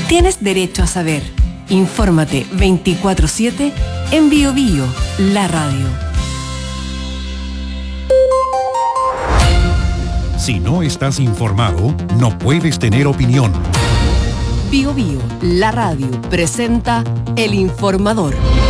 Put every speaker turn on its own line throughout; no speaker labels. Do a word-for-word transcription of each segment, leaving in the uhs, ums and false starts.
Tienes derecho a saber. Infórmate veinticuatro siete en Bio Bio, la radio.
Si no estás informado, no puedes tener opinión.
Bio Bio, la radio, presenta El Informador.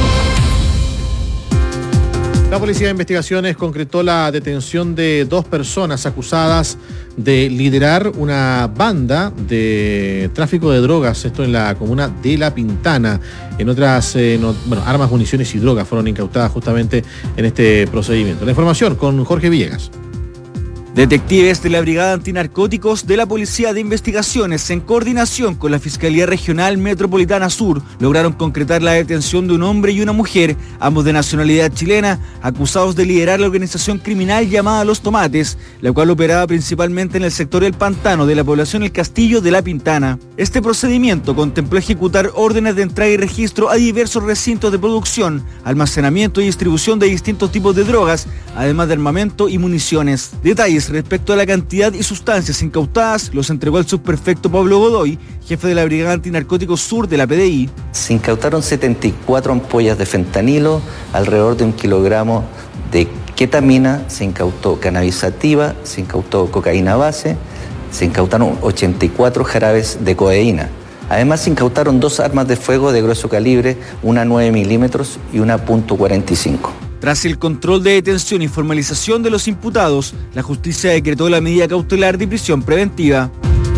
La Policía de Investigaciones concretó la detención de dos personas acusadas de liderar una banda de tráfico de drogas, esto en la comuna de La Pintana. En otras, eh, no, bueno, armas, municiones y drogas fueron incautadas justamente en este procedimiento. La información con Jorge Villegas.
Detectives de la Brigada Antinarcóticos de la Policía de Investigaciones, en coordinación con la Fiscalía Regional Metropolitana Sur, lograron concretar la detención de un hombre y una mujer, ambos de nacionalidad chilena, acusados de liderar la organización criminal llamada Los Tomates, la cual operaba principalmente en el sector del Pantano de la población El Castillo de La Pintana. Este procedimiento contempló ejecutar órdenes de entrada y registro a diversos recintos de producción, almacenamiento y distribución de distintos tipos de drogas, además de armamento y municiones. Detalles respecto a la cantidad y sustancias incautadas los entregó el subprefecto Pablo Godoy, jefe de la Brigada Antinarcóticos Sur de la P D I.
Se incautaron setenta y cuatro ampollas de fentanilo, alrededor de un kilogramo de ketamina, se incautó cannabis sativa, se incautó cocaína base, se incautaron ochenta y cuatro jarabes de codeína. Además se incautaron dos armas de fuego de grueso calibre, una nueve milímetros y una punto cuarenta y cinco.
Tras el control de detención y formalización de los imputados, la justicia decretó la medida cautelar de prisión preventiva.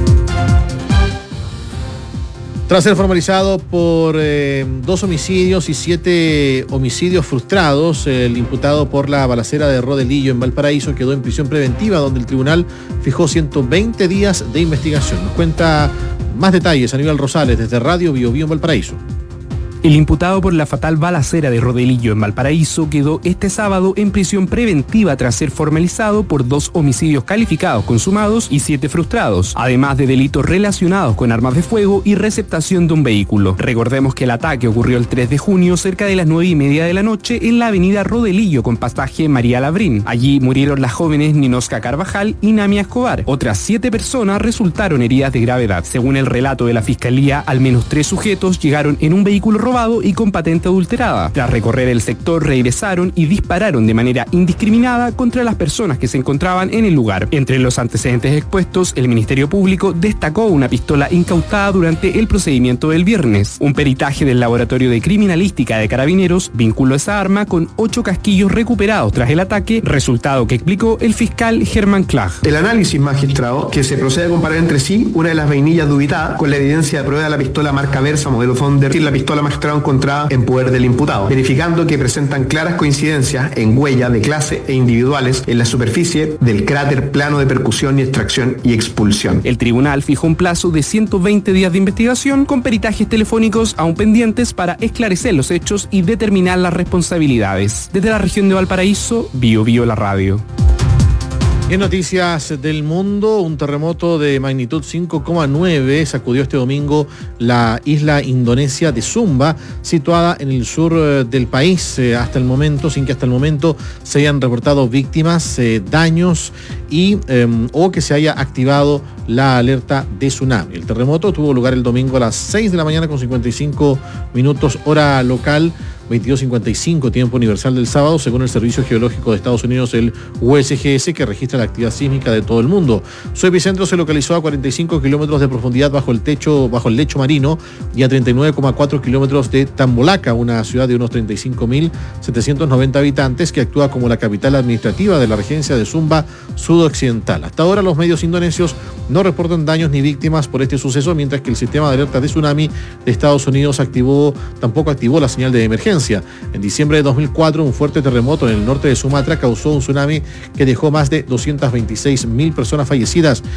Tras ser formalizado por eh, dos homicidios y siete homicidios frustrados, el imputado por la balacera de Rodelillo en Valparaíso quedó en prisión preventiva, donde el tribunal fijó ciento veinte días de investigación. Nos cuenta más detalles Aníbal Rosales desde Radio Bio Bio en Valparaíso.
El imputado por la fatal balacera de Rodelillo en Valparaíso quedó este sábado en prisión preventiva tras ser formalizado por dos homicidios calificados consumados y siete frustrados, además de delitos relacionados con armas de fuego y receptación de un vehículo. Recordemos que el ataque ocurrió el tres de junio cerca de las nueve y media de la noche en la avenida Rodelillo con pasaje María Labrín. Allí murieron las jóvenes Ninosca Carvajal y Namia Escobar. Otras siete personas resultaron heridas de gravedad. Según el relato de la Fiscalía, al menos tres sujetos llegaron en un vehículo robado y con patente adulterada. Tras recorrer el sector, regresaron y dispararon de manera indiscriminada contra las personas que se encontraban en el lugar. Entre los antecedentes expuestos, el Ministerio Público destacó una pistola incautada durante el procedimiento del viernes. Un peritaje del Laboratorio de Criminalística de Carabineros vinculó esa arma con ocho casquillos recuperados tras el ataque, resultado que explicó el fiscal Germán Clag.
El análisis magistrado, que se procede a comparar entre sí una de las vainillas dubitadas con la evidencia de prueba de la pistola marca Versa modelo Thunder y la pistola magistrada encontrada en poder del imputado, verificando que presentan claras coincidencias en huella de clase e individuales en la superficie del cráter plano de percusión y extracción y expulsión.
El tribunal fijó un plazo de ciento veinte días de investigación con peritajes telefónicos aún pendientes para esclarecer los hechos y determinar las responsabilidades. Desde la región de Valparaíso, Bio Bio la radio.
En noticias del mundo, un terremoto de magnitud cinco coma nueve sacudió este domingo la isla indonesia de Sumba, situada en el sur del país. Eh, hasta el momento, sin que hasta el momento se hayan reportado víctimas, eh, daños y eh, o que se haya activado la alerta de tsunami. El terremoto tuvo lugar el domingo a las seis de la mañana con cincuenta y cinco minutos hora local, veintidós cincuenta y cinco tiempo universal del sábado, según el Servicio Geológico de Estados Unidos, el U S G S, que registra la actividad sísmica de todo el mundo. Su epicentro se localizó a cuarenta y cinco kilómetros de profundidad bajo el techo, bajo el lecho marino, y a treinta y nueve coma cuatro kilómetros de Tambolaca, una ciudad de unos treinta y cinco mil setecientos noventa habitantes que actúa como la capital administrativa de la regencia de Sumba sudoccidental. Hasta ahora los medios indonesios no reportan daños ni víctimas por este suceso, mientras que el sistema de alerta de tsunami de Estados Unidos activó, tampoco activó la señal de emergencia. En diciembre de dos mil cuatro, un fuerte terremoto en el norte de Sumatra causó un tsunami que dejó más de doscientas veintiséis mil personas fallecidas